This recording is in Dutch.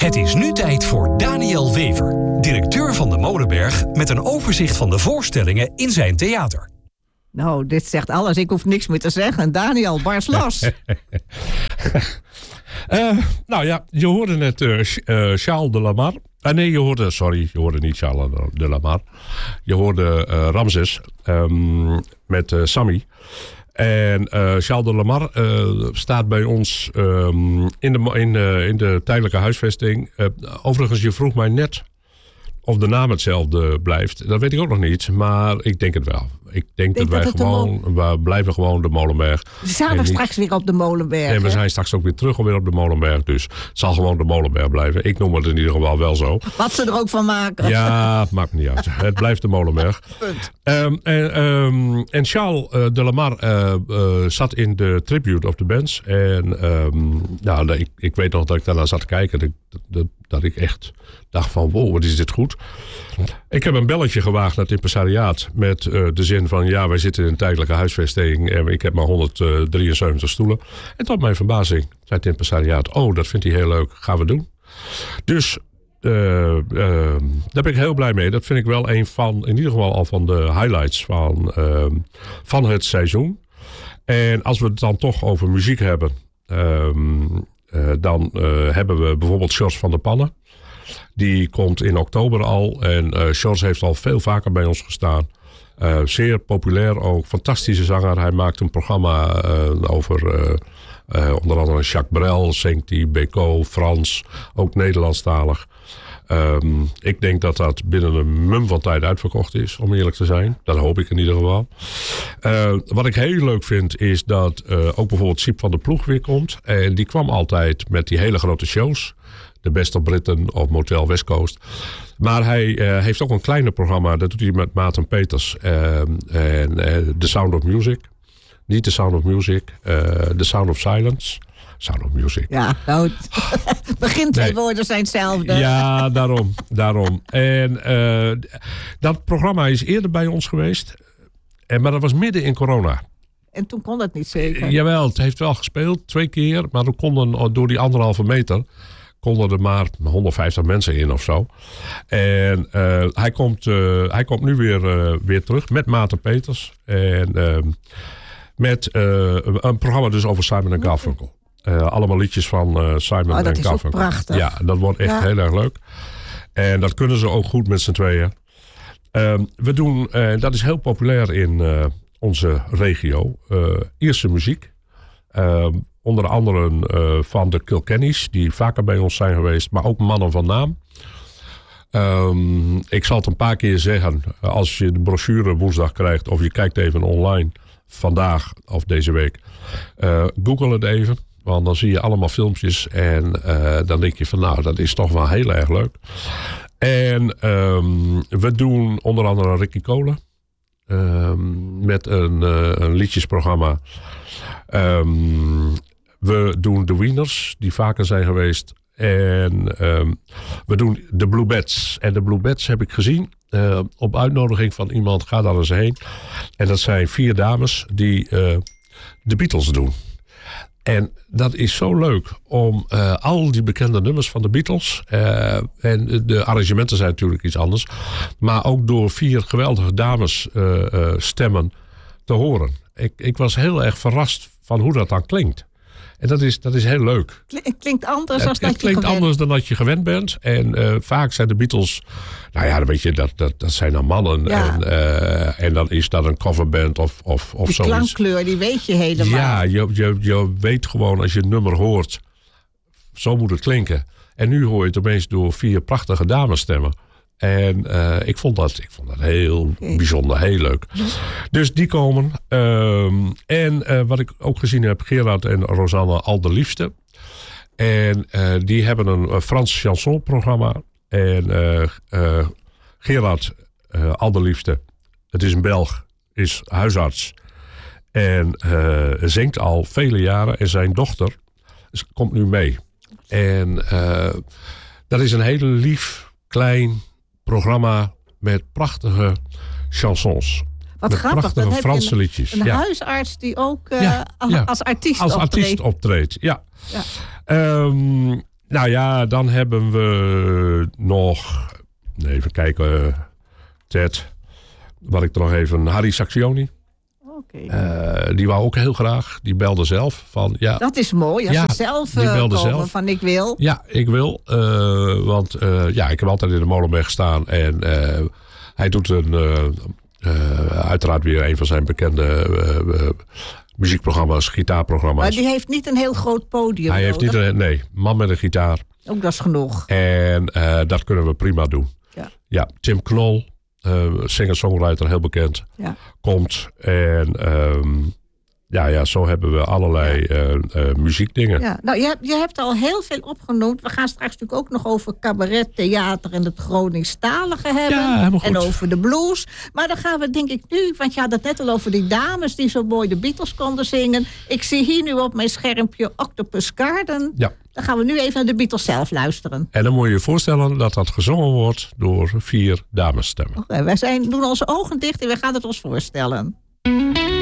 Het is nu tijd voor Daniel Wever, directeur van de Molenberg, met een overzicht van de voorstellingen in zijn theater. Nou, dit zegt alles. Ik hoef niks meer te zeggen. Daniel, barst los. Nou ja, je hoorde net Charles de Lamar. Je hoorde niet Charles de Lamar. Je hoorde Ramses met Sammy. En Charles de Lamar staat bij ons in de tijdelijke huisvesting. Overigens, je vroeg mij net of de naam hetzelfde blijft. Dat weet ik ook nog niet, maar ik denk het wel. Ik denk dat wij blijven gewoon de Molenberg. We zijn straks weer op de Molenberg. En we zijn straks ook weer terug weer op de Molenberg. Dus het zal gewoon de Molenberg blijven. Ik noem het in ieder geval wel zo. Wat ze er ook van maken. Ja, het maakt niet uit. Het blijft de Molenberg. Punt. En Charles de Lamar zat in de tribute of the bands. En ik weet nog dat ik daarna zat te kijken. Dat ik echt dacht van, wow, wat is dit goed. Ik heb een belletje gewaagd naar het impresariaat met de zin van, ja, wij zitten in een tijdelijke huisvesting en ik heb maar 173 stoelen. En tot mijn verbazing zei het impresariaat, oh, dat vindt hij heel leuk, gaan we doen. Dus daar ben ik heel blij mee. Dat vind ik wel een van, in ieder geval al van de highlights van het seizoen. En als we het dan toch over muziek hebben, dan hebben we bijvoorbeeld George van der Pannen. Die komt in oktober al. En George heeft al veel vaker bij ons gestaan. Zeer populair ook. Fantastische zanger. Hij maakt een programma over onder andere Jacques Brel. Zingt hij, Beko, Frans. Ook Nederlandstalig. Ik denk dat dat binnen een mum van tijd uitverkocht is, om eerlijk te zijn. Dat hoop ik in ieder geval. Wat ik heel leuk vind is dat ook bijvoorbeeld Siep van der Ploeg weer komt. En die kwam altijd met die hele grote shows. De Best of Britain of Motel West Coast. Maar hij heeft ook een kleiner programma. Dat doet hij met Maarten Peters. The Sound of Music. Niet The Sound of Music. The Sound of Silence. Sound of Music. Ja, nou, begin twee woorden zijn hetzelfde. Ja, daarom. En dat programma is eerder bij ons geweest. Maar dat was midden in corona. En toen kon dat niet zeker? Jawel, het heeft wel gespeeld 2 keer. Maar er konden door die 1,5 meter konden er maar 150 mensen in of zo. En hij komt nu weer terug met Maarten Peters. En met een programma dus over Simon & Garfunkel. Allemaal liedjes van Simon en Garfunkel. Dat is ook prachtig. Ja, dat wordt echt heel erg leuk. En dat kunnen ze ook goed met z'n tweeën. We doen, dat is heel populair in onze regio, Ierse muziek. Onder andere van de Kilkennys, die vaker bij ons zijn geweest. Maar ook mannen van naam. Ik zal het een paar keer zeggen. Als je de brochure woensdag krijgt of je kijkt even online vandaag of deze week. Google het even. Want dan zie je allemaal filmpjes en dan denk je van nou, dat is toch wel heel erg leuk. En we doen onder andere Ricky Kolen. Met een liedjesprogramma. We doen de Wieners, die vaker zijn geweest. En we doen de Blue Bats. En de Blue Bats heb ik gezien. Op uitnodiging van iemand, ga daar eens heen. En dat zijn 4 dames die de Beatles doen. En dat is zo leuk om al die bekende nummers van de Beatles. En de arrangementen zijn natuurlijk iets anders. Maar ook door 4 geweldige dames stemmen te horen. Ik was heel erg verrast van hoe dat dan klinkt. En dat is heel leuk. Klinkt anders dan het klinkt anders dan dat je gewend bent. En vaak zijn de Beatles, nou ja, dan weet je, dat zijn dan mannen. Ja. En dan is dat een coverband of die zoiets. Die klankkleur, die weet je helemaal. Ja, je weet gewoon als je een nummer hoort, zo moet het klinken. En nu hoor je het opeens door 4 prachtige damesstemmen. En ik vond dat heel bijzonder, heel leuk. Dus die komen. En wat ik ook gezien heb, Gerard en Rosanne Alderliefste. En die hebben een Frans chansonprogramma. En Gerard Alderliefste, het is een Belg, is huisarts. En zingt al vele jaren. En zijn dochter komt nu mee. En dat is een heel lief, klein programma met prachtige chansons. Wat met grappig. Prachtige Franse liedjes. Een huisarts die ook als artiest optreedt. Als artiest optreedt, ja. Nou ja, dan hebben we nog... Even kijken, Ted. Wat ik er nog even... Harry Saxioni. Die wou ook heel graag. Die belde zelf van... Ja, dat is mooi. Als ze zelf komen van ik wil. Ja, ik wil. Want ik heb altijd in de Molenberg gestaan. En hij doet uiteraard weer een van zijn bekende muziekprogramma's, gitaarprogramma's. Maar die heeft niet een heel groot podium. Hij heeft niet nee, man met een gitaar. Ook dat is genoeg. En dat kunnen we prima doen. Ja, Tim Knol, singer-songwriter, heel bekend, komt. En zo hebben we allerlei muziekdingen. Ja, nou, je hebt al heel veel opgenoemd. We gaan straks natuurlijk ook nog over cabaret, theater en het Groningstalige hebben. Ja, helemaal goed. En over de blues. Maar dan gaan we denk ik nu, want je had het net al over die dames die zo mooi de Beatles konden zingen. Ik zie hier nu op mijn schermpje Octopus Garden. Ja. Dan gaan we nu even naar de Beatles zelf luisteren. En dan moet je je voorstellen dat dat gezongen wordt door 4 damesstemmen. Wij doen onze ogen dicht en we gaan het ons voorstellen.